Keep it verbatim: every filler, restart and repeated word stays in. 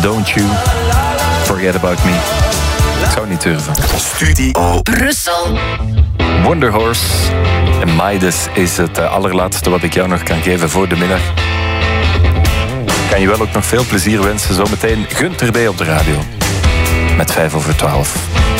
Don't You Forget About Me. Ik zou niet durven. Studio Brussel. Wonder Horse en Midas is het allerlaatste wat ik jou nog kan geven voor de middag. Ik kan je wel ook nog veel plezier wensen. Zometeen Gunter D op de radio. Met vijf over twaalf.